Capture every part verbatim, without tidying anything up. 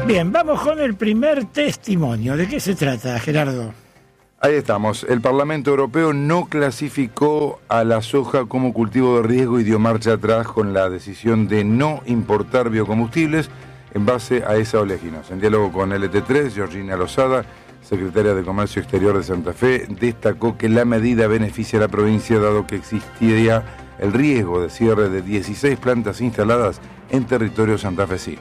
Bien, vamos con el primer testimonio. ¿De qué se trata, Gerardo? Ahí estamos. El Parlamento Europeo no clasificó a la soja como cultivo de riesgo y dio marcha atrás con la decisión de no importar biocombustibles en base a esa oleaginos. En diálogo con L T tres, Georgina Lozada, secretaria de Comercio Exterior de Santa Fe, destacó que la medida beneficia a la provincia dado que existiría el riesgo de cierre de dieciséis plantas instaladas en territorio santafesino.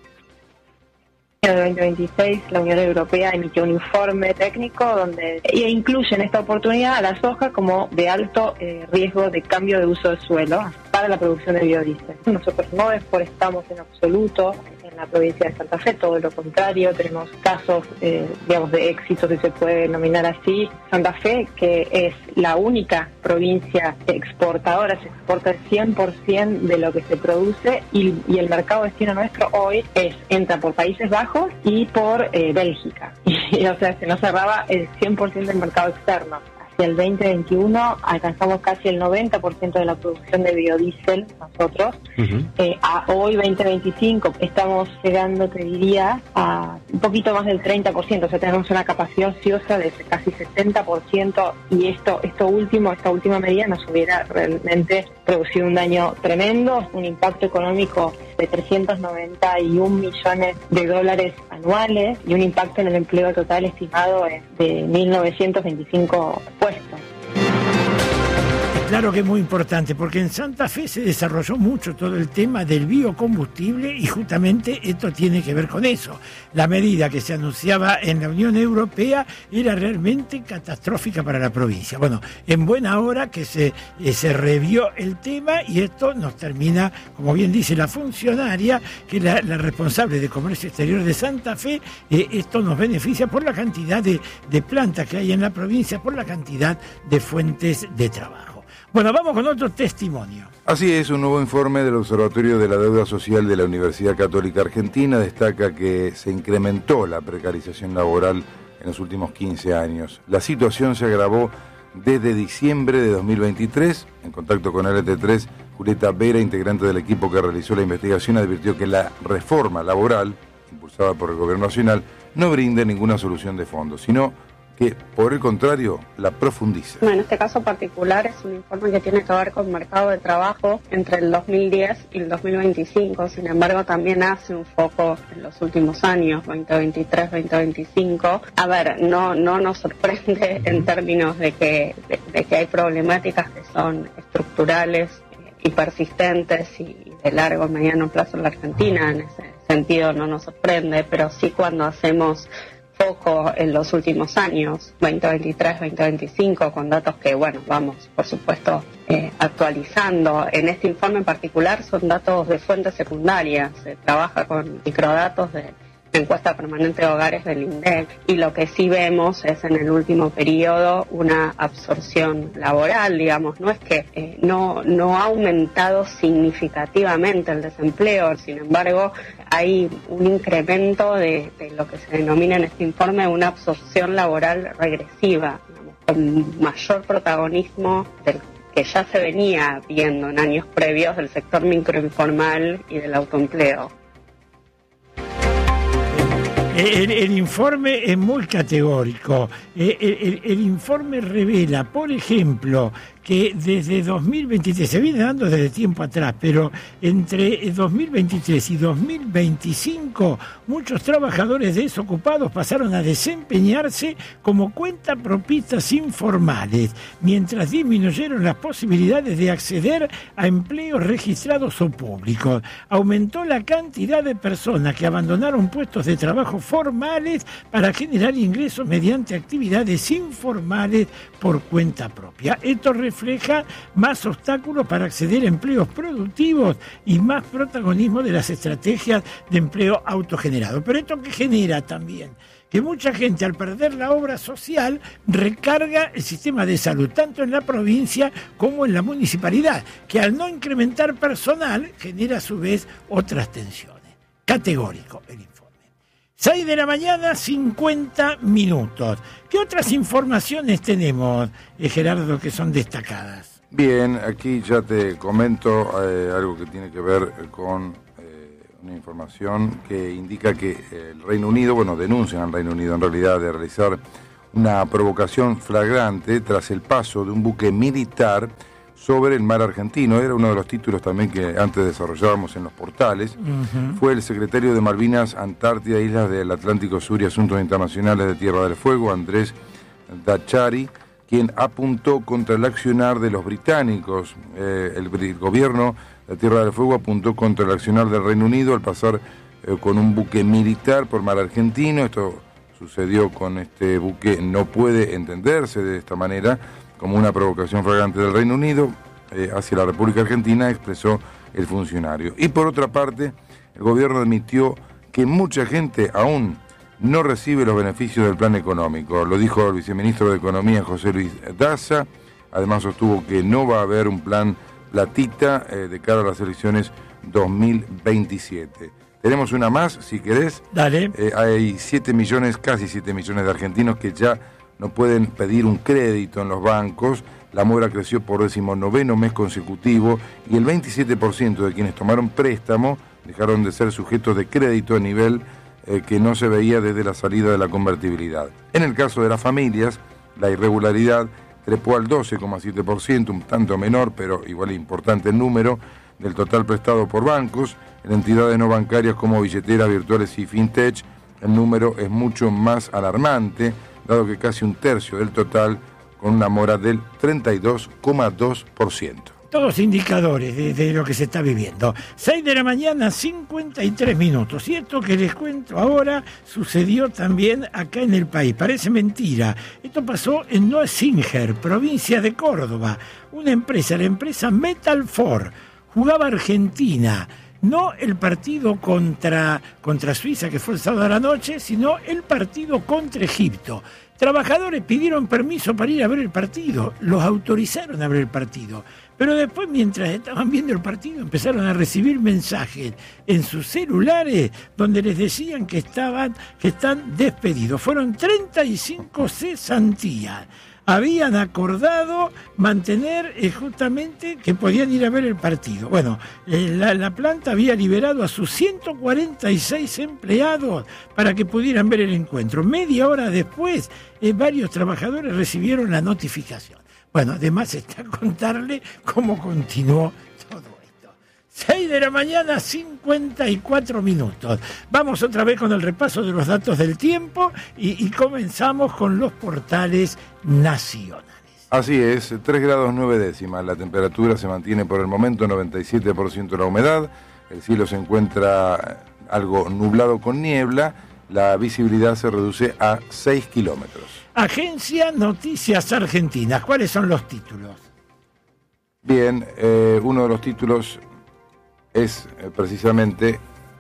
En el veinte veintiséis la Unión Europea emitió un informe técnico donde incluye en esta oportunidad a la soja como de alto eh, riesgo de cambio de uso de suelo para la producción de biodiesel. Nosotros no deforestamos en absoluto en la provincia de Santa Fe, todo lo contrario, tenemos casos eh, digamos de éxito, si se puede denominar así. Santa Fe, que es la única provincia exportadora, se exporta el cien por ciento de lo que se produce y, y el mercado destino nuestro hoy es entra por Países Bajos y por eh, Bélgica. Y, o sea, se nos cerraba el cien por ciento del mercado externo. Hacia el veinte veintiuno alcanzamos casi el noventa por ciento de la producción de biodiesel nosotros. Uh-huh. Eh, a hoy, veinte veinticinco, estamos llegando, te diría, a un poquito más del treinta por ciento. O sea, tenemos una capacidad ociosa de casi sesenta por ciento y esto, esto último, esta última medida nos hubiera realmente producido un daño tremendo, un impacto económico de trescientos noventa y un millones de dólares anuales y un impacto en el empleo total estimado de mil novecientos veinticinco puestos. Claro que es muy importante, porque en Santa Fe se desarrolló mucho todo el tema del biocombustible y justamente esto tiene que ver con eso. La medida que se anunciaba en la Unión Europea era realmente catastrófica para la provincia. Bueno, en buena hora que se, eh, se revió el tema y esto nos termina, como bien dice la funcionaria, que es la, la responsable de Comercio Exterior de Santa Fe, eh, esto nos beneficia por la cantidad de, de plantas que hay en la provincia, por la cantidad de fuentes de trabajo. Bueno, vamos con otro testimonio. Así es, un nuevo informe del Observatorio de la Deuda Social de la Universidad Católica Argentina destaca que se incrementó la precarización laboral en los últimos quince años. La situación se agravó desde diciembre de dos mil veintitrés. En contacto con L T tres, Julieta Vera, integrante del equipo que realizó la investigación, advirtió que la reforma laboral, impulsada por el Gobierno Nacional, no brinda ninguna solución de fondo, sino que, por el contrario, la profundiza. En este caso particular es un informe que tiene que ver con mercado de trabajo entre el dos mil diez y el dos mil veinticinco, sin embargo también hace un foco en los últimos años, veinte veintitrés, veinte veinticinco. A ver, no, no nos sorprende en términos de que, de, de que hay problemáticas que son estructurales y persistentes y de largo, mediano plazo en la Argentina, en ese sentido no nos sorprende, pero sí cuando hacemos foco en los últimos años, veinte veintitrés, veinte veinticinco, con datos que, bueno, vamos, por supuesto, eh, actualizando. En este informe en particular son datos de fuentes secundarias, se trabaja con microdatos de encuesta permanente de hogares del INDEC, y lo que sí vemos es en el último periodo una absorción laboral, digamos, no es que eh, no, no ha aumentado significativamente el desempleo, sin embargo hay un incremento de, de lo que se denomina en este informe una absorción laboral regresiva, digamos, con mayor protagonismo del que ya se venía viendo en años previos del sector microinformal y del autoempleo. El, el informe es muy categórico. El, el, el informe revela, por ejemplo, que desde dos mil veintitrés, se viene dando desde tiempo atrás, pero entre dos mil veintitrés y dos mil veinticinco, muchos trabajadores desocupados pasaron a desempeñarse como cuentapropistas informales, mientras disminuyeron las posibilidades de acceder a empleos registrados o públicos. Aumentó la cantidad de personas que abandonaron puestos de trabajo formales para generar ingresos mediante actividades informales por cuenta propia. Esto refleja más obstáculos para acceder a empleos productivos y más protagonismo de las estrategias de empleo autogenerado. Pero esto que genera también que mucha gente, al perder la obra social, recarga el sistema de salud, tanto en la provincia como en la municipalidad, que al no incrementar personal genera a su vez otras tensiones. Categórico el informe. seis de la mañana, cincuenta minutos. ¿Qué otras informaciones tenemos, eh, Gerardo, que son destacadas? Bien, aquí ya te comento eh, algo que tiene que ver con eh, una información que indica que el Reino Unido, bueno, denuncian al Reino Unido en realidad de realizar una provocación flagrante tras el paso de un buque militar sobre el mar argentino. Era uno de los títulos también que antes desarrollábamos en los portales. Uh-huh. Fue el secretario de Malvinas, Antártida, Islas del Atlántico Sur y Asuntos Internacionales de Tierra del Fuego, Andrés Dachari, quien apuntó contra el accionar de los británicos. Eh, el, el gobierno de Tierra del Fuego apuntó contra el accionar del Reino Unido al pasar eh, con un buque militar por mar argentino. Esto sucedió con este buque, no puede entenderse de esta manera como una provocación flagrante del Reino Unido eh, hacia la República Argentina, expresó el funcionario. Y por otra parte, el gobierno admitió que mucha gente aún no recibe los beneficios del plan económico. Lo dijo el viceministro de Economía, José Luis Daza. Además sostuvo que no va a haber un plan platita eh, de cara a las elecciones dos mil veintisiete. Tenemos una más, si querés. Dale. Eh, hay siete millones, casi siete millones de argentinos que ya no pueden pedir un crédito en los bancos. La mora creció por decimonoveno mes consecutivo y el veintisiete por ciento de quienes tomaron préstamo dejaron de ser sujetos de crédito a nivel eh, que no se veía desde la salida de la convertibilidad. En el caso de las familias, la irregularidad trepó al doce coma siete por ciento, un tanto menor, pero igual importante el número, del total prestado por bancos. En entidades no bancarias como billeteras virtuales y fintech, el número es mucho más alarmante, dado que casi un tercio del total, con una mora del treinta y dos coma dos por ciento. Todos indicadores de, de lo que se está viviendo. seis de la mañana, cincuenta y tres minutos. Y esto que les cuento ahora sucedió también acá en el país. Parece mentira. Esto pasó en Neusinger, provincia de Córdoba. Una empresa, la empresa Metalfor, jugaba Argentina. No el partido contra, contra Suiza, que fue el sábado a la noche, sino el partido contra Egipto. Trabajadores pidieron permiso para ir a ver el partido, los autorizaron a ver el partido, pero después, mientras estaban viendo el partido, empezaron a recibir mensajes en sus celulares donde les decían que estaban, que están despedidos. Fueron treinta y cinco cesantías. Habían acordado mantener eh, justamente que podían ir a ver el partido. Bueno, eh, la, la planta había liberado a sus ciento cuarenta y seis empleados para que pudieran ver el encuentro. Media hora después, eh, varios trabajadores recibieron la notificación. Bueno, además está contarle cómo continuó todo esto. seis de la mañana, cincuenta y cuatro minutos. Vamos otra vez con el repaso de los datos del tiempo y, y comenzamos con los portales nacionales. Así es, tres grados nueve décimas. La temperatura se mantiene por el momento, noventa y siete por ciento la humedad. El cielo se encuentra algo nublado con niebla. La visibilidad se reduce a seis kilómetros. Agencia Noticias Argentinas. ¿Cuáles son los títulos? Bien, eh, uno de los títulos es eh, precisamente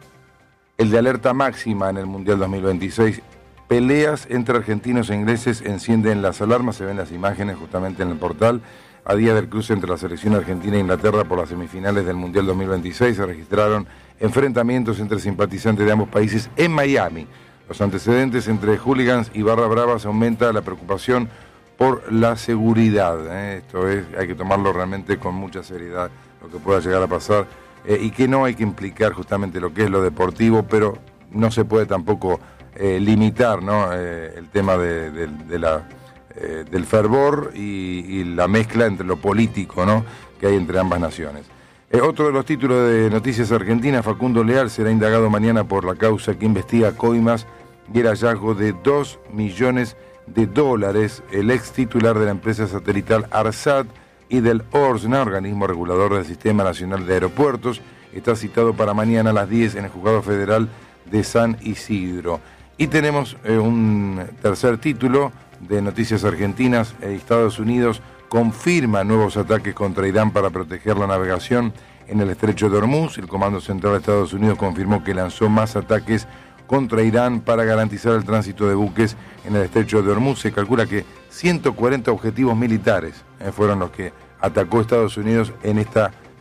el de alerta máxima en el Mundial dos mil veintiséis. Peleas entre argentinos e ingleses encienden las alarmas. Se ven las imágenes justamente en el portal. A día del cruce entre la selección argentina e Inglaterra por las semifinales del Mundial dos mil veintiséis se registraron enfrentamientos entre simpatizantes de ambos países en Miami. Los antecedentes entre hooligans y barra bravas aumenta la preocupación por la seguridad. ¿eh? Esto es, hay que tomarlo realmente con mucha seriedad, lo que pueda llegar a pasar, eh, y que no hay que implicar justamente lo que es lo deportivo, pero no se puede tampoco eh, limitar, ¿no? eh, el tema de, de, de la, eh, del fervor y, y la mezcla entre lo político, ¿no? que hay entre ambas naciones. Eh, otro de los títulos de Noticias Argentinas: Facundo Leal será indagado mañana por la causa que investiga coimas y el hallazgo de dos millones de dólares. El ex titular de la empresa satelital ARSAT y del ORSNA, organismo regulador del Sistema Nacional de Aeropuertos, está citado para mañana a las diez en el Juzgado Federal de San Isidro. Y tenemos eh, un tercer título de Noticias Argentinas: eh, Estados Unidos confirma nuevos ataques contra Irán para proteger la navegación en el estrecho de Hormuz. El Comando Central de Estados Unidos confirmó que lanzó más ataques contra Irán para garantizar el tránsito de buques en el estrecho de Hormuz. Se calcula que ciento cuarenta objetivos militares eh, fueron los que atacó Estados Unidos en esta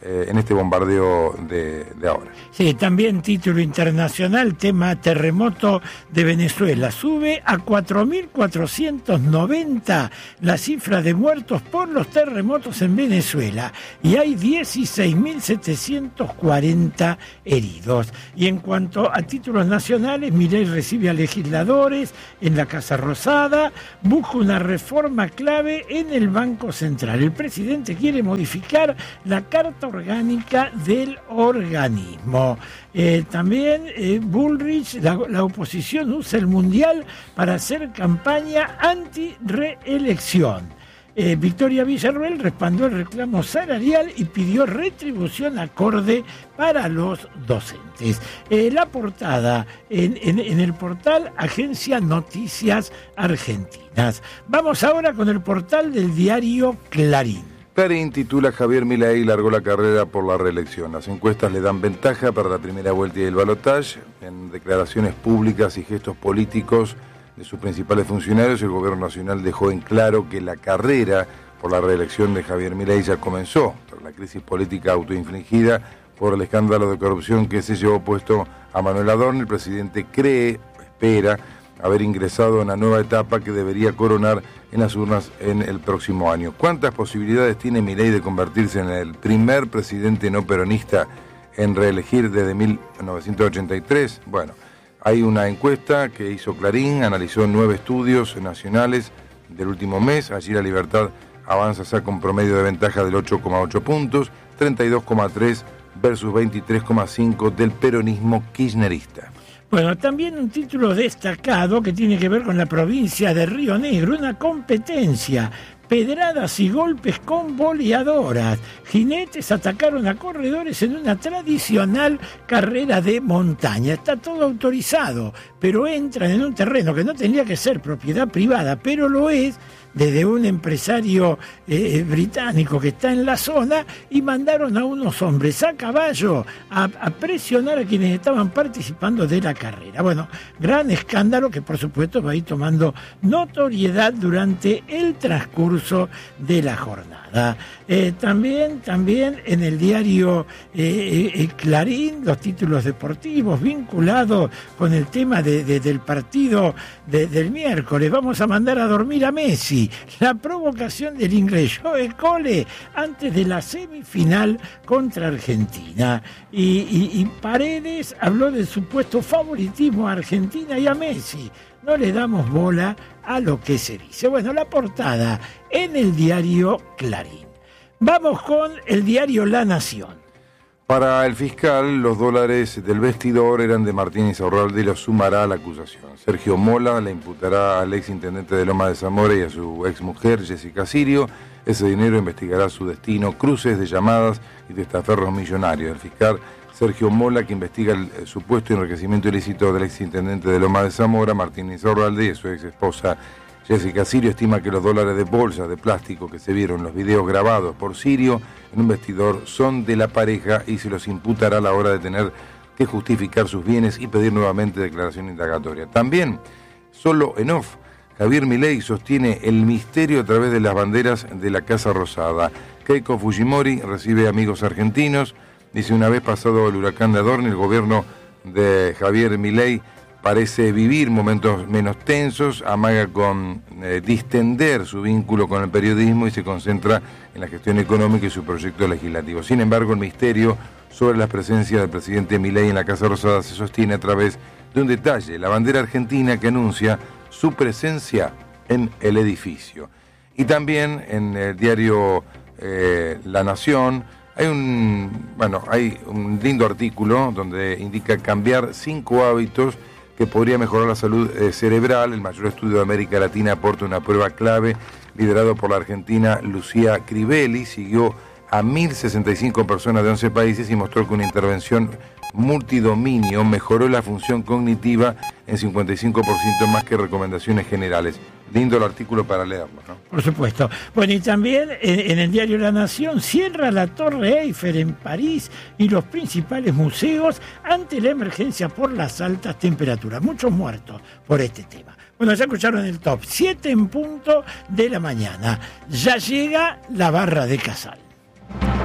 eh, en este bombardeo de, de ahora. Sí, también título internacional, tema terremoto de Venezuela. Sube a cuatro mil cuatrocientos noventa la cifra de muertos por los terremotos en Venezuela y hay dieciséis mil setecientos cuarenta heridos. Y en cuanto a títulos nacionales, Milei recibe a legisladores en la Casa Rosada, busca una reforma clave en el Banco Central. El presidente quiere modificar la Carta Orgánica del organismo. Eh, también eh, Bullrich, la, la oposición usa el Mundial para hacer campaña anti-reelección. Eh, Victoria Villarruel respaldó el reclamo salarial y pidió retribución acorde para los docentes. Eh, la portada en, en, en el portal Agencia Noticias Argentinas. Vamos ahora con el portal del diario Clarín. Clarín titula Javier Milei largó la carrera por la reelección. Las encuestas le dan ventaja para la primera vuelta y el balotaje. En declaraciones públicas y gestos políticos de sus principales funcionarios, el gobierno nacional dejó en claro que la carrera por la reelección de Javier Milei ya comenzó, tras la crisis política autoinfligida por el escándalo de corrupción que se llevó puesto a Manuel Adorni. El presidente cree, espera, haber ingresado a una nueva etapa que debería coronar en las urnas en el próximo año. ¿Cuántas posibilidades tiene Milei de convertirse en el primer presidente no peronista en reelegir desde mil novecientos ochenta y tres? Bueno, hay una encuesta que hizo Clarín, analizó nueve estudios nacionales del último mes. Allí La Libertad avanza, saca un promedio de ventaja del ocho coma ocho puntos, treinta y dos coma tres versus veintitrés coma cinco del peronismo kirchnerista. Bueno, también un título destacado que tiene que ver con la provincia de Río Negro, una competencia, pedradas y golpes con boleadoras. Jinetes atacaron a corredores en una tradicional carrera de montaña. Está todo autorizado, pero entran en un terreno que no tendría que ser propiedad privada, pero lo es, desde un empresario eh, británico que está en la zona, y mandaron a unos hombres a caballo a, a presionar a quienes estaban participando de la carrera. Bueno, gran escándalo que por supuesto va a ir tomando notoriedad durante el transcurso de la jornada. Eh, también, también en el diario eh, eh, Clarín, los títulos deportivos vinculados con el tema de, de, del partido de, del miércoles. Vamos a mandar a dormir a Messi. La provocación del inglés Joe Cole antes de la semifinal contra Argentina. Y, y, y Paredes habló del supuesto favoritismo a Argentina y a Messi. No le damos bola a lo que se dice. Bueno, la portada en el diario Clarín. Vamos con el diario La Nación. Para el fiscal, los dólares del vestidor eran de Martín Insaurralde y lo sumará a la acusación. Sergio Mola le imputará al ex intendente de Loma de Zamora y a su ex mujer, Jessica Sirio. Ese dinero investigará su destino, cruces de llamadas y testaferros millonarios. El fiscal Sergio Mola, que investiga el, el supuesto enriquecimiento ilícito del ex intendente de Loma de Zamora, Martín Insaurralde, y a su ex esposa, Jessica Sirio, estima que los dólares de bolsa de plástico que se vieron en los videos grabados por Sirio en un vestidor son de la pareja y se los imputará a la hora de tener que justificar sus bienes y pedir nuevamente declaración indagatoria. También, solo en off, Javier Milei sostiene el misterio a través de las banderas de la Casa Rosada. Keiko Fujimori recibe amigos argentinos. Dice, una vez pasado el huracán de Adorni, el gobierno de Javier Milei parece vivir momentos menos tensos, amaga con eh, distender su vínculo con el periodismo y se concentra en la gestión económica y su proyecto legislativo. Sin embargo, el misterio sobre la presencia del presidente Milei en la Casa Rosada se sostiene a través de un detalle, la bandera argentina que anuncia su presencia en el edificio. Y también en el diario eh, La Nación hay un, bueno, hay un lindo artículo donde indica cambiar cinco hábitos que podría mejorar la salud eh, cerebral. El mayor estudio de América Latina aporta una prueba clave, liderado por la argentina Lucía Crivelli. Siguió a mil sesenta y cinco personas de once países y mostró que una intervención multidominio mejoró la función cognitiva en cincuenta y cinco por ciento más que recomendaciones generales. Lindo el artículo para leerlo, ¿no? Por supuesto. Bueno, y también en, en el diario La Nación, cierra la Torre Eiffel en París y los principales museos ante la emergencia por las altas temperaturas. Muchos muertos por este tema. Bueno, ya escucharon el top. siete en punto de la mañana. Ya llega la barra de Casal.